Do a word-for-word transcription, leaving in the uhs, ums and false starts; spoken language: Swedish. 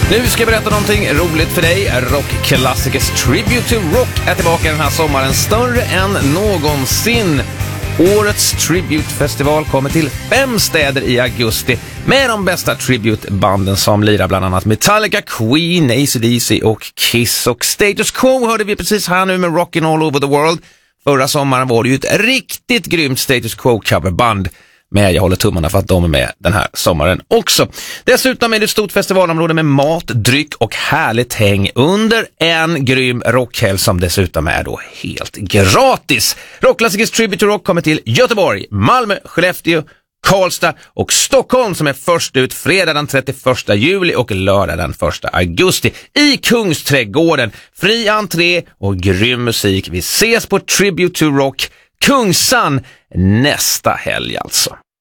Nu ska jag berätta någonting roligt för dig. Rockklassikers Tribute to Rock är tillbaka den här sommaren, större än någonsin. Årets Tribute-festival kommer till fem städer i augusti med de bästa tribute-banden som lirar bland annat Metallica, Queen, A C D C och Kiss. Och Status Quo hörde vi precis här nu med Rockin' All Over the World. Förra sommaren var det ju ett riktigt grymt Status Quo-coverband. Men jag håller tummarna för att de är med den här sommaren också. Dessutom är det ett stort festivalområde med mat, dryck och härligt häng under en grym rockhelg som dessutom är då helt gratis. Rockklassikers Tribute to Rock kommer till Göteborg, Malmö, Skellefteå, Karlstad och Stockholm som är först ut fredag den trettioförsta juli och lördag den första augusti i Kungsträdgården. Fri entré och grym musik. Vi ses på Tribute to Rock Kungsan nästa helg alltså.